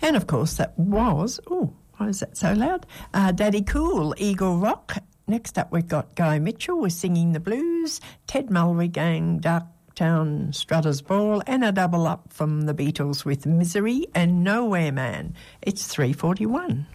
And, of course, that was, why is that so loud? Daddy Cool, Eagle Rock. Next up, we've got Guy Mitchell with Singing the Blues, Ted Mulry Gang, Darktown Strutters Ball, and a double up from the Beatles with Misery and Nowhere Man. It's 3:41.